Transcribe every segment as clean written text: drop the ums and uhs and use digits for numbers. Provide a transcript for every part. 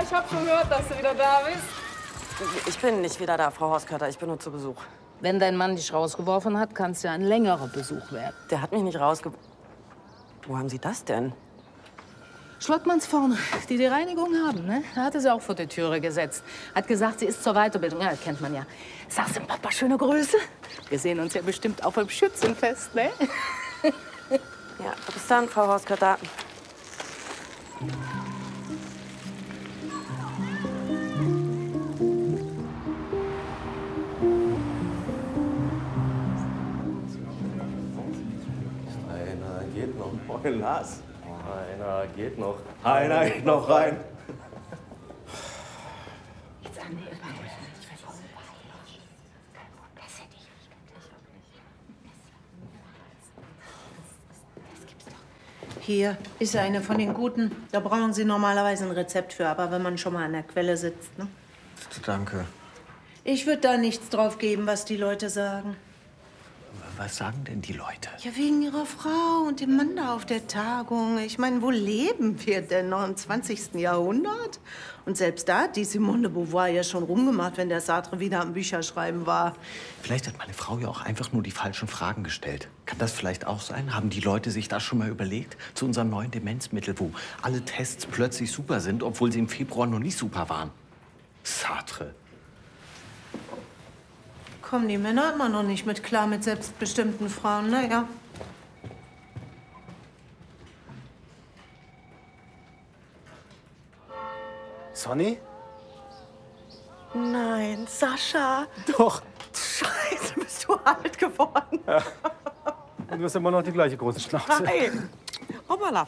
ich habe schon gehört, dass du wieder da bist. Ich bin nicht wieder da, Frau Hauskötter. Ich bin nur zu Besuch. Wenn dein Mann dich rausgeworfen hat, kann es ja ein längerer Besuch werden. Der hat mich nicht rausgeworfen. Wo haben Sie das denn? Schlottmanns vorne, die die Reinigung haben, ne? Da hatte sie auch vor die Türe gesetzt. Hat gesagt, sie ist zur Weiterbildung. Ja, das kennt man ja. Sagst du dem Papa schöne Grüße? Wir sehen uns ja bestimmt auch beim Schützenfest, ne? Ja, bis dann, Frau Hauskötter. Einer geht noch. Moin, Lars. Einer geht noch. Einer geht noch rein. Hier ist eine von den guten. Da brauchen Sie normalerweise ein Rezept für, aber wenn man schon mal an der Quelle sitzt, ne? Danke. Ich würde da nichts drauf geben, was die Leute sagen. Was sagen denn die Leute? Ja, wegen ihrer Frau und dem Mann da auf der Tagung. Ich meine, wo leben wir denn noch im 20. Jahrhundert? Und selbst da hat die Simone de Beauvoir ja schon rumgemacht, wenn der Sartre wieder am Bücherschreiben war. Vielleicht hat meine Frau ja auch einfach nur die falschen Fragen gestellt. Kann das vielleicht auch sein? Haben die Leute sich das schon mal überlegt? Zu unserem neuen Demenzmittel, wo alle Tests plötzlich super sind, obwohl sie im Februar noch nicht super waren. Sartre. Kommen die Männer immer noch nicht mit klar mit selbstbestimmten Frauen, naja. Sonny? Nein, Sascha. Doch. Scheiße, bist du alt geworden. Ja. Und du hast immer noch die gleiche große Schnauze. Nein. Hoppala.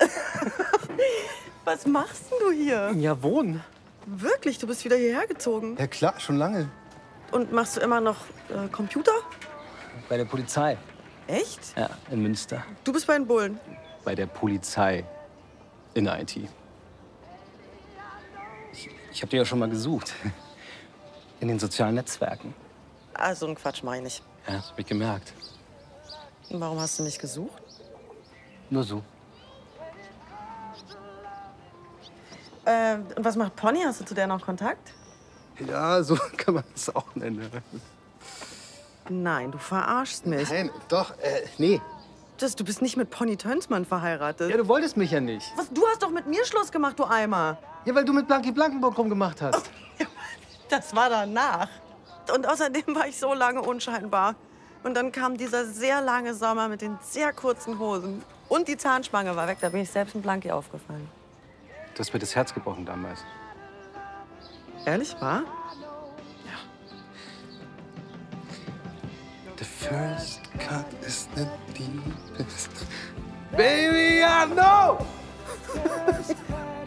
Was machst denn du hier? Ja, wohnen. Wirklich, du bist wieder hierher gezogen. Ja klar, schon lange. Und machst du immer noch Computer? Bei der Polizei. Echt? Ja, in Münster. Du bist bei den Bullen. Bei der Polizei. In der IT. Ich habe die ja schon mal gesucht. In den sozialen Netzwerken. Also einen Quatsch mach ich nicht. Ja, das hab ich gemerkt. Und warum hast du mich gesucht? Nur so. Und was macht Pony? Hast du zu der noch Kontakt? Ja, so kann man es auch nennen. Nein, du verarschst mich. Nein, doch, nee. Du bist nicht mit Pony Tönsmann verheiratet. Ja, du wolltest mich ja nicht. Was? Du hast doch mit mir Schluss gemacht, du Eimer. Ja, weil du mit Blanky Blankenburg rumgemacht hast. Das war danach. Und außerdem war ich so lange unscheinbar. Und dann kam dieser sehr lange Sommer mit den sehr kurzen Hosen. Und die Zahnspange war weg. Da bin ich selbst mit Blanky aufgefallen. Du hast mir das Herz gebrochen damals. Ehrlich, wahr? The first cut is the deepest. Baby, I know!